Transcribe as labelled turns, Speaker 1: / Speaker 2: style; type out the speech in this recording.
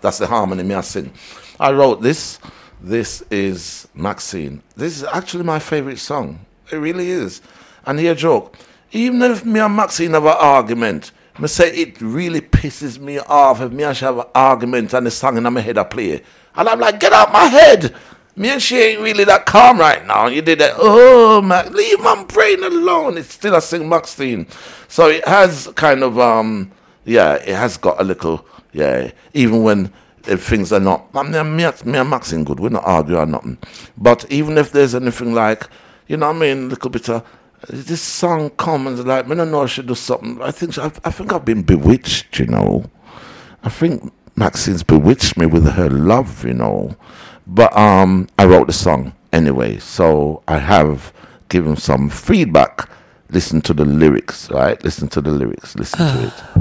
Speaker 1: That's the harmony me I sing. I wrote this. This is Maxine. This is actually my favorite song. It really is. And here joke. Even if me and Maxine have an argument, me say it really pisses me off if me and she have an argument and the song in my head I play. And I'm like, get out my head. Me and she ain't really that calm right now. You did that, oh, Max, leave my brain alone. It's still a sing Maxine. So it has kind of, it has got a little, even when things are not, me and Maxine good, we're not arguing or nothing. But even if there's anything like, you know what I mean, a little bit of, this song comes and like, I don't know I should do something. I think I've been bewitched, you know. I think Maxine's bewitched me with her love, you know. But I wrote the song anyway, so I have given some feedback. Listen to the lyrics, right? Listen to the lyrics. Listen to it.